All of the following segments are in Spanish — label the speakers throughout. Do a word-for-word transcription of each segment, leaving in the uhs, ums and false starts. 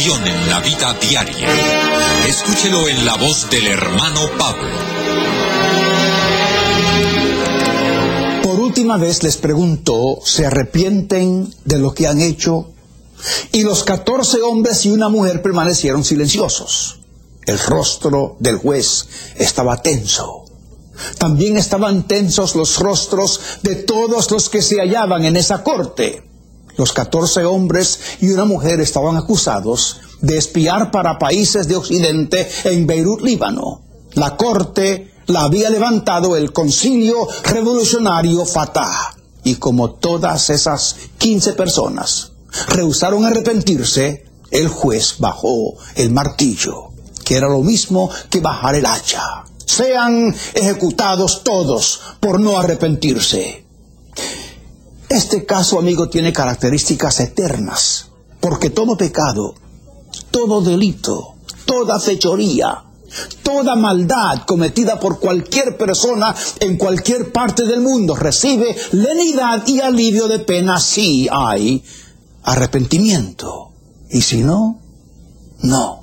Speaker 1: inspiración en la vida diaria. Escúchelo en la voz del hermano Pablo.
Speaker 2: Por última vez les pregunto, ¿se arrepienten de lo que han hecho? Y los catorce hombres y una mujer permanecieron silenciosos. El rostro del juez estaba tenso. También estaban tensos los rostros de todos los que se hallaban en esa corte. Los catorce hombres y una mujer estaban acusados de espiar para países de Occidente en Beirut, Líbano. La corte la había levantado el concilio revolucionario Fatah. Y como todas esas quince personas rehusaron arrepentirse, el juez bajó el martillo, que era lo mismo que bajar el hacha. Sean ejecutados todos por no arrepentirse. Este caso, amigo, tiene características eternas, porque todo pecado, todo delito, toda fechoría, toda maldad cometida por cualquier persona en cualquier parte del mundo recibe lenidad y alivio de pena si hay arrepentimiento. Y si no, no.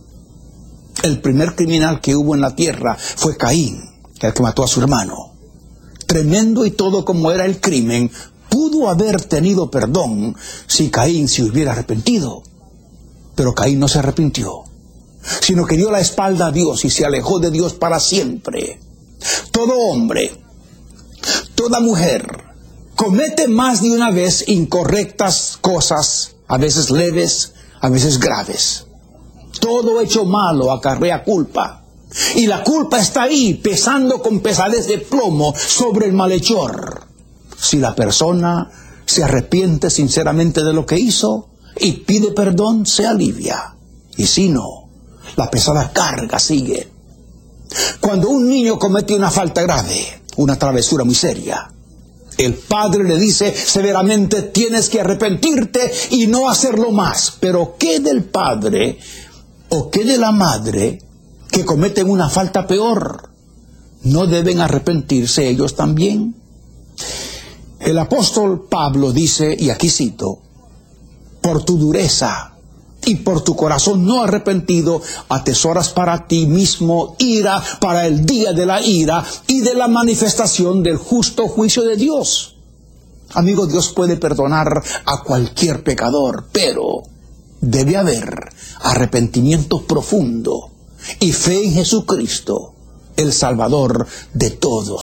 Speaker 2: El primer criminal que hubo en la tierra fue Caín, el que mató a su hermano. Tremendo y todo como era el crimen, pudo haber tenido perdón si Caín se hubiera arrepentido. Pero Caín no se arrepintió, sino que dio la espalda a Dios y se alejó de Dios para siempre. Todo hombre, toda mujer, comete más de una vez incorrectas cosas, a veces leves, a veces graves. Todo hecho malo acarrea culpa. Y la culpa está ahí, pesando con pesadez de plomo sobre el malhechor. Si la persona se arrepiente sinceramente de lo que hizo y pide perdón, se alivia. Y si no, la pesada carga sigue. Cuando un niño comete una falta grave, una travesura muy seria, el padre le dice severamente: tienes que arrepentirte y no hacerlo más. Pero ¿qué del padre o qué de la madre que cometen una falta peor? ¿No deben arrepentirse ellos también? El apóstol Pablo dice, y aquí cito: por tu dureza y por tu corazón no arrepentido, atesoras para ti mismo ira para el día de la ira y de la manifestación del justo juicio de Dios. Amigo, Dios puede perdonar a cualquier pecador, pero debe haber arrepentimiento profundo y fe en Jesucristo, el Salvador de todos.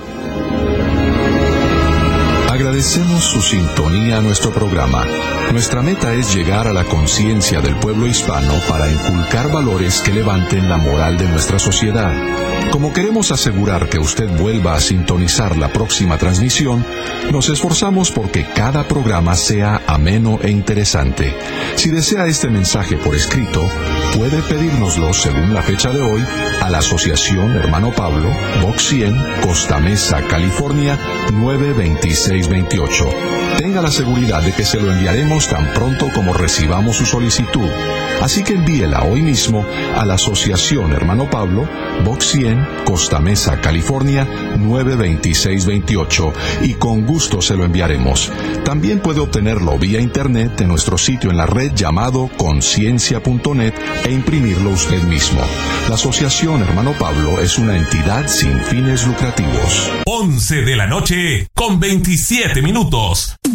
Speaker 3: Agradecemos su sintonía a nuestro programa. Nuestra meta es llegar a la conciencia del pueblo hispano para inculcar valores que levanten la moral de nuestra sociedad. Como queremos asegurar que usted vuelva a sintonizar la próxima transmisión, nos esforzamos porque cada programa sea ameno e interesante. Si desea este mensaje por escrito, puede pedírnoslo según la fecha de hoy a la Asociación Hermano Pablo, Box cien, Costa Mesa, California, nueve veintiséis veintiocho. Tenga la seguridad de que se lo enviaremos tan pronto como recibamos su solicitud. Así que envíela hoy mismo a la Asociación Hermano Pablo, Box cien, Costa Mesa, California, nueve veintiséis veintiocho, y con gusto se lo enviaremos. También puede obtenerlo vía internet en nuestro sitio en la red llamado conciencia punto net e imprimirlo usted mismo. La Asociación Hermano Pablo es una entidad sin fines lucrativos.
Speaker 4: once de la noche con veintisiete minutos.